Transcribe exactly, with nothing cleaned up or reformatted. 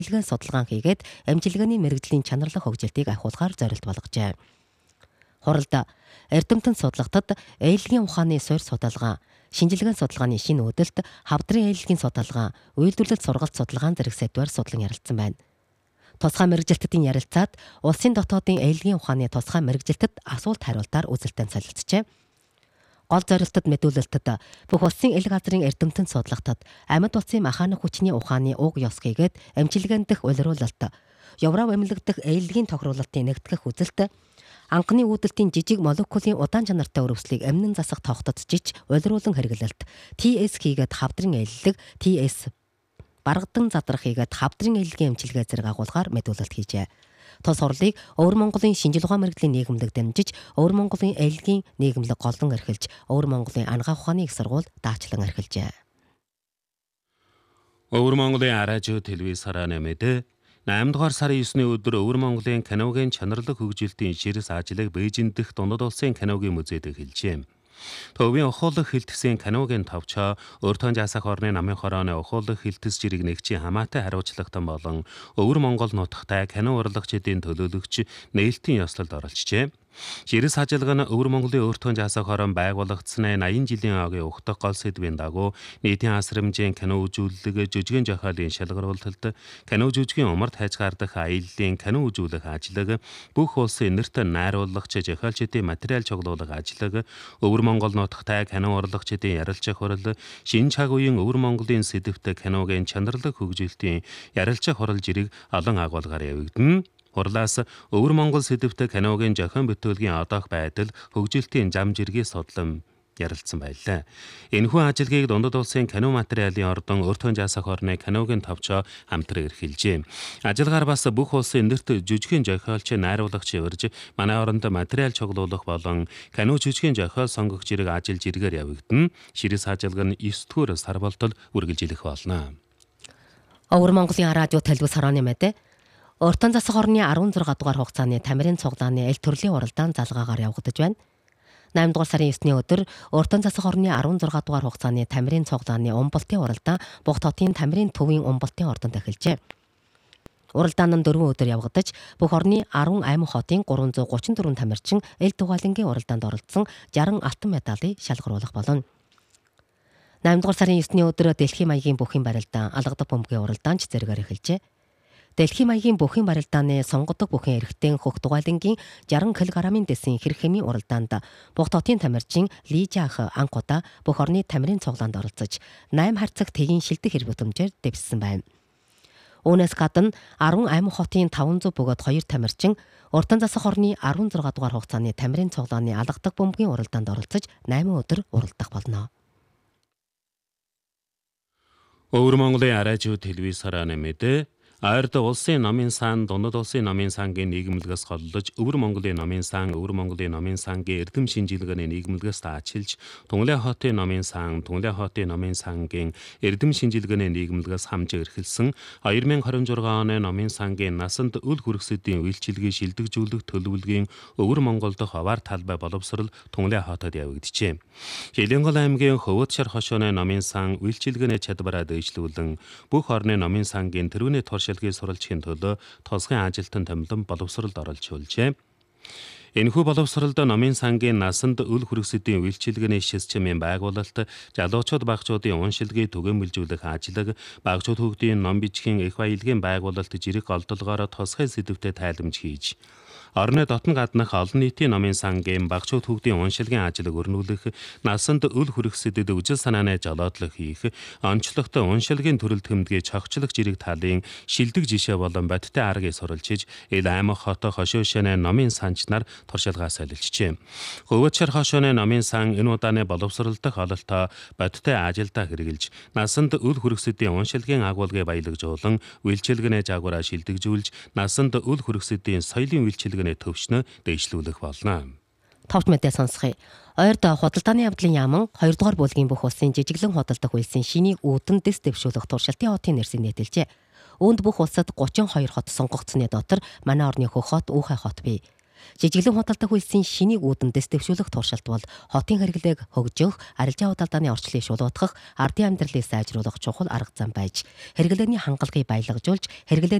Эмчилгээ судалгаан хийгээд эмчилгээний мэрэгжлийн чанарлах хөгжилтийг ахиулахаар зорилт болгожээ. Хуралд эрдэмтэн судлагтад ээлгийн ухааны суурь судалгаа, шинжилгээний судалгааны шинэ үүдэлт, хавдрын ээлгийн судалгаа, үйлдвэрлэлт сургалт судалгаан зэрэг сэдвээр судлан ярилцсан байна. Тусгай мэрэгжилтийн ярилцаад улсын дотоодын ээлгийн ухааны тусгай мэрэгжилтэд асуулт хариултаар үзэлтэн солилцжээ. Гол зорилтод мэдүүлэлтэд бүх улсын эл газрын эрдэмтэн судлагтад амьд улсын механик хүчний ухааны уг ёс хийгээд эмчилгээнд дэх улируулалт, Евров эмнэлэг дэх ээлгийн тохируулалтын нэгтгэх үзэлт, анхны үүдэлтийн жижиг молекулын удаан чанартай өрөвслийг эмнэн засах тогтцож улируулан хэрэглэлт, Т С хийгээд хавдрын ээллэг, Т С баргадан задрах хийгээд хавдрын ээлгийн эмчилгээ зэрэг агуулгаар мэдүүлэлт хийжээ. Тус хурлыг Өвөр Монголын шинжил ухаан мэргэжлийн нийгэмлэг дэмжиж, Өвөр Монголын ээлгийн нийгэмлэг голлон эрхэлж, Өвөр Монголын анагаах ухааны их сургууль даачлан эрхэлжээ. Өвөр Монголын аражуу телевизаараа нэмээд наймд дугаар сарын есний өдөр Өвөр Монголын киногийн чанарлаг хөгжилтийн ширс ажлыг Бээжин дэх Дундад улсын киногийн музейд эхэлжээ. Төвийн ухуулах хилтсийн киногийн товчоо Өртөн жасах орны намын хорооны ухуулах хилтс жирийг нэгчийн хамаатай хариуцлагатан болон Өвөр Монгол нутагтай кино урлагчдын төлөөлөгч нээлтийн ёслолд оролцжээ. Ширс ажиллагаа нь Өвөр Монголын Өртөн жасах хорон байгуулагдсны аян жилийн агийн ухтах гол сэдвийн дагуу нийтийн асрамжийн кино үзүүлэлэг, жүжигэн жохиолын шалгаруулалт, кино жүжигийн умард хайцгаардах аяллаа кино үзүүлэх ажлаг, бүх улсын нэрт найруулагч жохиолчдын материал чоглуулах ажлаг, Өвөр Монгол нутагтай кино урлагчдын ярилцах хурал, шинэ цаг үеийн Өвөр Монголын сэдвт киногийн чанарлаг хөгжилтийн ярилцах хурал жирийг олон агуулгаар явагдана. Хурлаас Өвөр Монгол сэдвт киногийн зохион бүтээлгийн одоох байдал, хөгжилтийн зам жиргээ судлан ярилцсан байлаа. Энэхүү ажиллагийг Дундад улсын кино материалын ордон Өртөн жасах орны киногийн товчоо хамтран эрхэлжээ. Ажиллагаар бас бүх улсын нэрт жүжигэн зохиолч, найруулагч яварж манай оронд материал чоглуулах болон кино жүжигэн зохиол сонгох жирэг ажил жиргээр явагдана. Ширс ажиллагаа нь эс дэх сар болтол үргэлжилэх болно. Өвөр Монголын радио телевиз хорооны мэдээ Өртөн засах орны арван зургаан дугаар хугацааны тамирын цуглааны эл төрлийн уралдаан залгаагаар явагдаж байна. наймд дугаар сарын есний өдөр Өртөн засах орны арван зургаан дугаар хугацааны тамирын цуглааны умбалтын уралдаан Буг хотын тамирын төвийн умбалтын ордонд эхэлжээ. Уралдаан нь дөрвөн өдөр явагдаж, бүх орны арван аймаг хотын гурван зуун гучин дөрвөн тамирчин эл дугаалангийн уралдаанд оролцсон жарган алтан медалийг шалгаруулах болно. наймд дугаар сарын есний өдөр Дэлхийн маягийн бүхийн барилдаан алгадах бөмбөгийн уралдаан ч зэрэгээр эхэлжээ. Дэлхийн маягийн бүхийн барилдааны сонгодог бүхэн эрхтэн хөх дугаалангийн жарган килограммын дэсийн хэрэг хэмийн уралдаанд Буг хотын тамирчин Лижаах анхудаа бүх орны тамирын цуглаанд оролцож, найм харцаг тэгийн шилдэг хэрэг бүтэмжээр дэвссэн байна. Үүнээс гадна арван аймаг хотын таван зуун бөгөөд хоёр тамирчин Өртөн засах орны арван зургаан дугаар хугацааны тамирын цуглааны алгадах бөмбөгийн уралдаанд оролцож найман өдөр уралдах болно. Өвөр Монголын аражуу телевизаараа нэмээд Ойрд улсын номын сан, Дундад улсын номын сангийн нийгэмлэгээс голлож, Өвөр Монголын номын сан, Өвөр Монголын номын сангийн эрдэм шинжилгээний нийгэмлэгээс даачилж, Тунгалай хотын номын сан, Тунгалай хотын номын сангийн эрдэм шинжилгээний нийгэмлэгээс хамж эрхэлсэн хоёр мянга хорин зургаан оны номын сангийн насанд үл хүргэсэдийн үйлчилгээ шилдэгжүүлэх төлөвлөгийн Өвөр Монгол дахь оваар талбай боловсрол Тунгалай хотод явагджээ. Хилэнгол аймгийн Хөвөдшар хошооны номын сан үйлчилгээний чадвараа дэвшлүүлэн, бүх орны номын сангийн тэрүүний турш суралцхийн төлөө тусгай ажилтан томилон боловсролд оролцуулжээ. Энэхүү боловсролд номын сангийн насанд үл хүргэсэдийн үйлчилгээний шисчмийн байгуулалт, залуучууд багчуудын уншилгийг түгээмэлжүүлэх ажлаг, багчууд хүүхдийн ном бичгийн их баялагын байгуулалт жирэг голдолгоор тусгай сэдвүүдэд тайлбарж хийж, орны дотн гаднах олон нийтийн номын сангийн багчууд хүүхдийн уншилгийн ажлыг өрнүүлэх, насанд үл хүргэсэдэд үжил санааны жолоодлого хийх, онцлогтой уншилгийн төрөл тэмдгээ цогцлох жирэг талын шилдэг жишээ болон бодиттой аргыг суралцж, ил аймаг хот хошуушаны номын санч нар туршилгаа солилцжээ. Хөвөдшар хошооны номын сан энэ удааны боловсрол дахь ололтоо бодиттой ажилдаа хэрэгжилж, насанд үл хүргэсэдийн уншилгийн агуулгыг баялагжуулан, үйлчилгээний жагвараа шилдэгжүүлж, насанд үл хүргэсэдийн соёлын үйлчилгээний төвшнөө дэвшлүүлэх болно. Товч мэдээ сонсгоё. Ойрд худалдааны явдлын яаман хоёрдугаар бүлгийн бүх улсын жижиглэн худалдах үйлсийн шинийг үүдэн дэс дэвшүүлэх туршилтын хотын нэрсийг нийтэлжээ. Үүнд бүх улсад гучин хоёр хот сонгогдсны дотор манай орны Хөх хот, Үүхай хот бий. Жижиглэн худалдах үйлсийн шинийг үүдэндэс дэвшүүлэх туршилт бол хотын хэрэглээг хөгжих, арилжаа худалдааны орчлыг шулуутгах, ардын амьдралыг сайжруулах чухал арга зам байж, хэрэглээний хангалгыг баялагжуулж, хэрэглээ